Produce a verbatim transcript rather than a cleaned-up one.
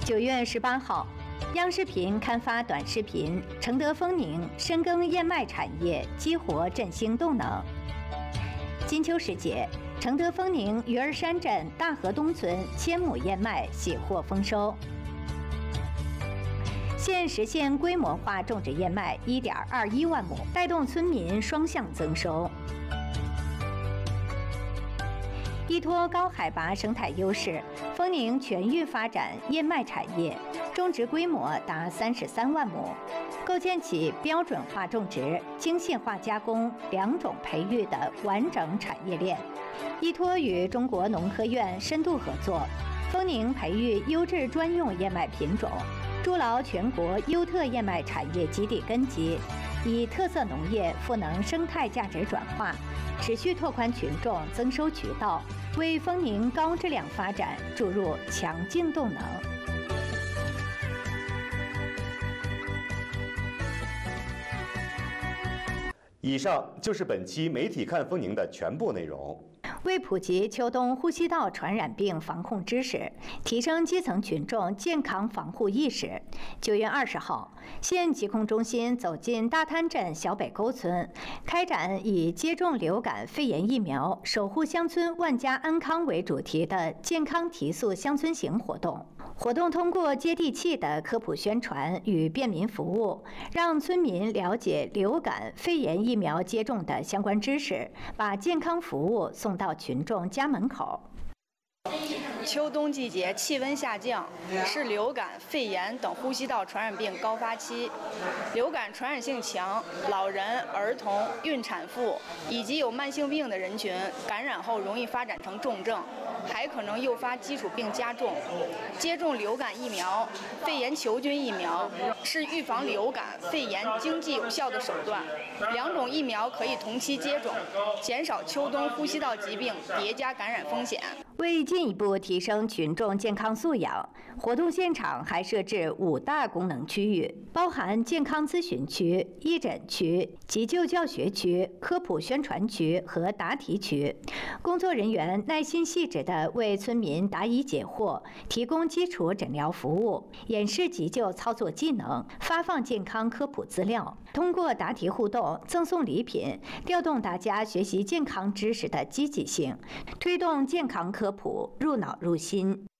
九月十八号，央视频刊发短视频，承德丰宁深耕燕麦产业，激活振兴动能。金秋时节，承德丰宁鱼儿山镇大河东村千亩燕麦喜获丰收。现实现规模化种植燕麦一点二一万亩，带动村民双向增收。依托高海拔生态优势，丰宁全域发展燕麦产业，种植规模达三十三万亩，构建起标准化种植、精细化加工两种培育的完整产业链。依托与中国农科院深度合作，丰宁培育优质专用燕麦品种，筑牢全国优特燕麦产业基地根基，以特色农业赋能生态价值转化，持续拓宽群众增收渠道，为丰宁高质量发展注入强劲动能。 以上就是本期媒体看丰宁的全部内容。 为普及秋冬呼吸道传染病防控知识，提升基层群众健康防护意识，九月二十号，县疾控中心走进大滩镇小北沟村，开展以接种流感肺炎疫苗、守护乡村万家安康为主题的健康提速乡村行活动。活动通过接地气的科普宣传与便民服务，让村民了解流感、肺炎疫苗接种的相关知识，把健康服务送到群众家门口。 秋冬季节气温下降，是流感、肺炎等呼吸道传染病高发期。流感传染性强，老人、儿童、孕产妇以及有慢性病的人群感染后容易发展成重症，还可能诱发基础病加重。接种流感疫苗、肺炎球菌疫苗是预防流感、肺炎经济有效的手段。两种疫苗可以同期接种，减少秋冬呼吸道疾病叠加感染风险。 为进一步提升群众健康素养，活动现场还设置五大功能区域，包含健康咨询区、义诊区、急救教学区、科普宣传区和答题区。工作人员耐心细致地为村民答疑解惑，提供基础诊疗服务，演示急救操作技能，发放健康科普资料。通过答题互动、赠送礼品，调动大家学习健康知识的积极性，推动健康科普入脑入心。